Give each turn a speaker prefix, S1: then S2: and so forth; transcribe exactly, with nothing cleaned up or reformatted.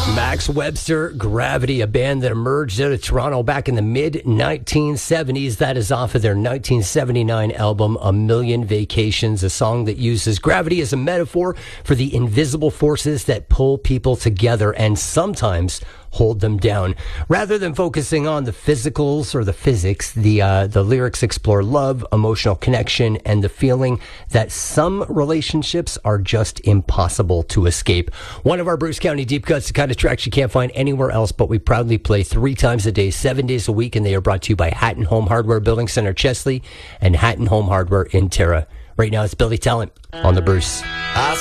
S1: Max Webster, Gravity, a band that emerged out of Toronto back in the mid nineteen seventies. That is off of their nineteen seventy-nine album, A Million Vacations, a song that uses gravity as a metaphor for the invisible forces that pull people together and sometimes hold them down. Rather than focusing on the physicals or the physics, the uh, the lyrics explore love, emotional connection, and the feeling that some relationships are just impossible to escape. One of our Bruce County Deep Cuts, the kind of tracks you can't find anywhere else, but we proudly play three times a day, seven days a week, and they are brought to you by Hatton Home Hardware, Building Center, Chesley, and Hatton Home Hardware in Terra. Right now, it's Billy Talent on the Bruce.